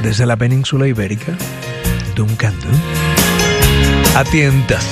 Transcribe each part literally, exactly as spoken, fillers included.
Desde la península ibérica, Duncan Du. Atientas.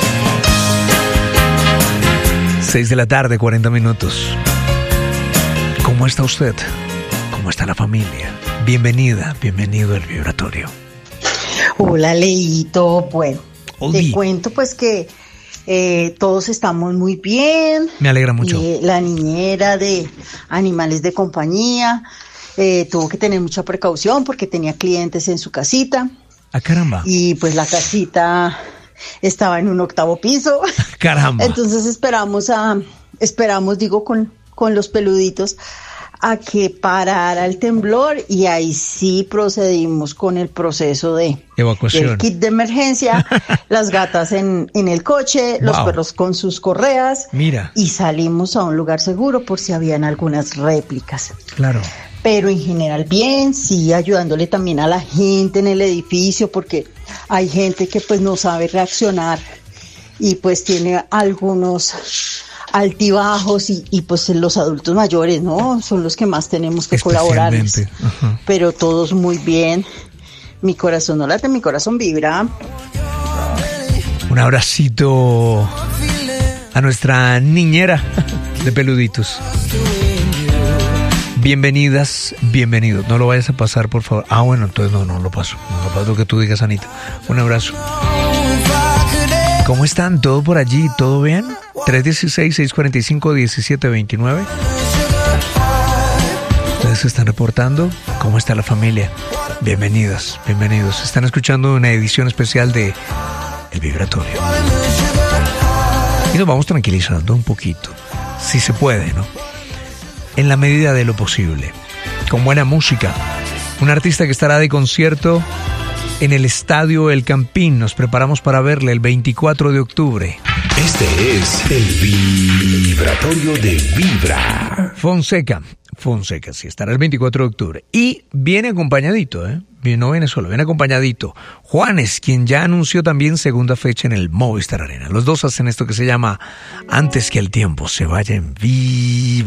Seis de la tarde, cuarenta minutos. ¿Cómo está usted? ¿Cómo está la familia? Bienvenida, bienvenido al Vibratorio. Hola, Leito. Bueno, Odi. Te cuento pues que eh, todos estamos muy bien. Me alegra mucho. Eh, la niñera de animales de compañía eh, tuvo que tener mucha precaución porque tenía clientes en su casita. ¡Ah, caramba! Y pues la casita estaba en un octavo piso. ¡Caramba! Entonces esperamos a, esperamos, digo, con, con los peluditos a que parara el temblor y ahí sí procedimos con el proceso de evacuación, el kit de emergencia, las gatas en, en el coche, los wow. perros con sus correas. Mira. Y salimos a un lugar seguro por si habían algunas réplicas. Claro. Pero en general bien, sí, ayudándole también a la gente en el edificio porque hay gente que pues no sabe reaccionar y pues tiene algunos altibajos y, y pues los adultos mayores, ¿no? Son los que más tenemos que colaborar. Pero todos muy bien. Mi corazón no late, mi corazón vibra. Un abracito a nuestra niñera de peluditos. Bienvenidas, bienvenidos. No lo vayas a pasar, por favor. Ah, bueno, entonces no, no lo paso. No lo paso lo que tú digas, Anita. Un abrazo. ¿Cómo están? ¿Todo por allí? ¿Todo bien? tres uno seis, seis cuatro cinco, uno siete dos nueve. Ustedes se están reportando. ¿Cómo está la familia? Bienvenidas, bienvenidos. Están escuchando una edición especial de El Vibratorio. Y nos vamos tranquilizando un poquito. Si se puede, ¿no? En la medida de lo posible. Con buena música. Un artista que estará de concierto en el Estadio El Campín. Nos preparamos para verle el veinticuatro de octubre. Este es el Vibratorio de Vibra. Fonseca, Fonseca, sí, estará el veinticuatro de octubre. Y viene acompañadito, ¿eh? No viene solo, viene acompañadito. Juanes, quien ya anunció también segunda fecha en el Movistar Arena. Los dos hacen esto que se llama Antes que el tiempo se vaya en Vibra.